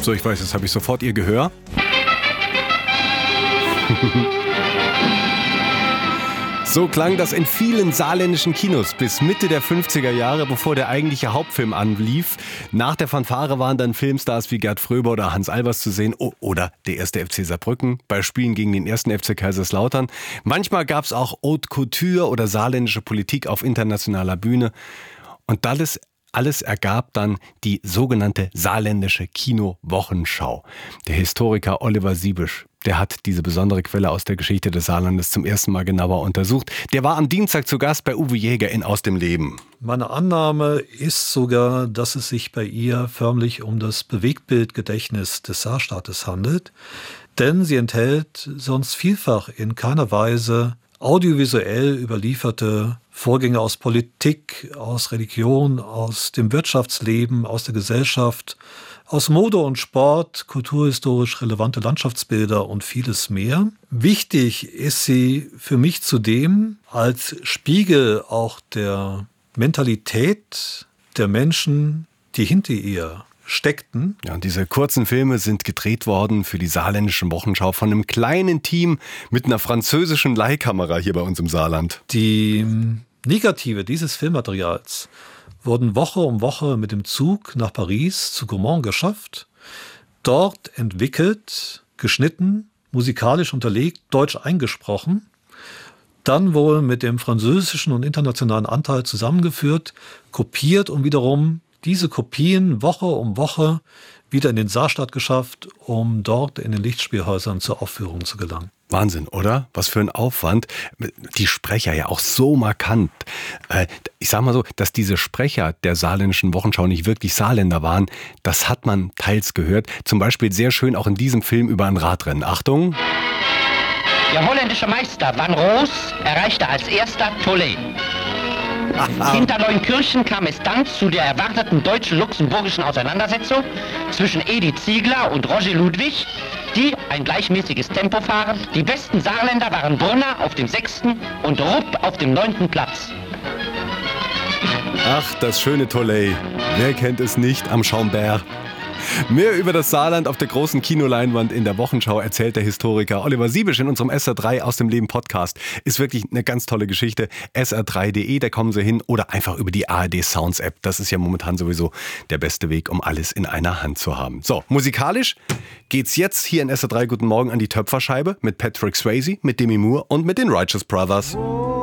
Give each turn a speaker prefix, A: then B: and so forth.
A: So, ich weiß, jetzt habe ich sofort Ihr Gehör. So klang das in vielen saarländischen Kinos bis Mitte der 50er Jahre, bevor der eigentliche Hauptfilm anlief. Nach der Fanfare waren dann Filmstars wie Gerd Fröber oder Hans Albers zu sehen oder der 1. FC Saarbrücken bei Spielen gegen den 1. FC Kaiserslautern. Manchmal gab es auch Haute Couture oder saarländische Politik auf internationaler Bühne. Und alles ergab dann die sogenannte saarländische Kino-Wochenschau. Der Historiker Oliver Siebisch, der hat diese besondere Quelle aus der Geschichte des Saarlandes zum ersten Mal genauer untersucht. Der war am Dienstag zu Gast bei Uwe Jäger in Aus dem Leben.
B: Meine Annahme ist sogar, dass es sich bei ihr förmlich um das Bewegtbildgedächtnis des Saarstaates handelt. Denn sie enthält sonst vielfach in keiner Weise audiovisuell überlieferte Vorgänge aus Politik, aus Religion, aus dem Wirtschaftsleben, aus der Gesellschaft, aus Mode und Sport, kulturhistorisch relevante Landschaftsbilder und vieles mehr. Wichtig ist sie für mich zudem als Spiegel auch der Mentalität der Menschen, die hinter ihr steckten.
A: Ja, und diese kurzen Filme sind gedreht worden für die saarländische Wochenschau von einem kleinen Team mit einer französischen Leihkamera hier bei uns im Saarland.
B: Die Negative dieses Filmmaterials wurden Woche um Woche mit dem Zug nach Paris zu Gaumont geschafft, dort entwickelt, geschnitten, musikalisch unterlegt, deutsch eingesprochen, dann wohl mit dem französischen und internationalen Anteil zusammengeführt, kopiert und wiederum diese Kopien Woche um Woche wieder in den Saarstadt geschafft, um dort in den Lichtspielhäusern zur Aufführung zu gelangen.
A: Wahnsinn, oder? Was für ein Aufwand. Die Sprecher ja auch so markant. Ich sag mal so, dass diese Sprecher der saarländischen Wochenschau nicht wirklich Saarländer waren, das hat man teils gehört. Zum Beispiel sehr schön auch in diesem Film über ein Radrennen. Achtung!
C: Der holländische Meister Van Roos erreichte als erster Tollet. Hinter Neunkirchen kam es dann zu der erwarteten deutsch-luxemburgischen Auseinandersetzung zwischen Edi Ziegler und Roger Ludwig, die ein gleichmäßiges Tempo fahren. Die besten Saarländer waren Brunner auf dem 6. und Rupp auf dem 9. Platz.
A: Ach, das schöne Tollet. Wer kennt es nicht am Schaumbert? Mehr über das Saarland auf der großen Kinoleinwand in der Wochenschau erzählt der Historiker Oliver Siebisch in unserem SR3 aus dem Leben Podcast. Ist wirklich eine ganz tolle Geschichte. SR3.de, da kommen Sie hin oder einfach über die ARD Sounds App. Das ist ja momentan sowieso der beste Weg, um alles in einer Hand zu haben. So, musikalisch geht's jetzt hier in SR3 Guten Morgen an die Töpferscheibe mit Patrick Swayze, mit Demi Moore und mit den Righteous Brothers.